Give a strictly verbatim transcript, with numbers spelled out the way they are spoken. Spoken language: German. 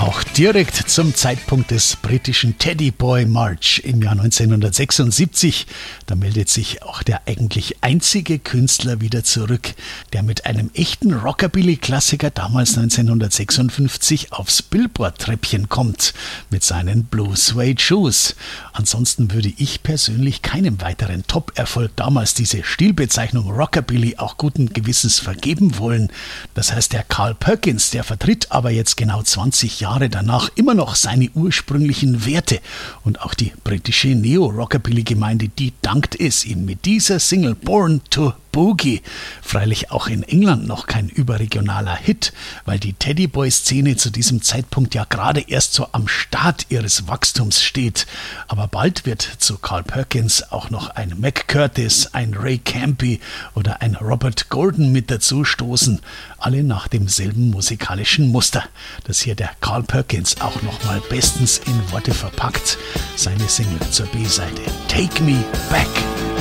Auch direkt zum Zeitpunkt des britischen Teddy Boy March im Jahr neunzehnhundertsechsundsiebzig, da meldet sich auch der eigentlich einzige Künstler wieder zurück, der mit einem echten Rockabilly-Klassiker damals neunzehnhundertsechsundfünfzig aufs Billboard-Treppchen kommt, mit seinen Blue Suede Shoes. Ansonsten würde ich persönlich keinem weiteren Top-Erfolg damals diese Stilbezeichnung Rockabilly auch guten Gewissens vergeben wollen. Das heißt, der Carl Perkins, der vertritt aber jetzt genau zwanzig Jahre danach immer noch seine ursprünglichen Werte. Und auch die britische Neo-Rockabilly-Gemeinde, die dankt es ihm mit dieser Single Born to Boogie. Freilich auch in England noch kein überregionaler Hit, weil die Teddyboy-Szene zu diesem Zeitpunkt ja gerade erst so am Start ihres Wachstums steht. Aber bald wird zu Carl Perkins auch noch ein Mac Curtis, ein Ray Campy oder ein Robert Gordon mit dazu stoßen. Alle nach demselben musikalischen Muster. Das hier der Carl Perkins auch nochmal bestens in Worte verpackt. Seine Single zur B-Seite Take Me Back.